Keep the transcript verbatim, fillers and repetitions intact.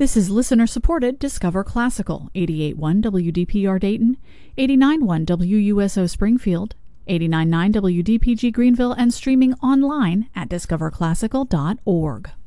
This is listener-supported Discover Classical, eighty-eight point one W D P R Dayton, eighty-nine point one W U S O Springfield, eighty-nine point nine W D P G Greenville, and streaming online at discover classical dot org.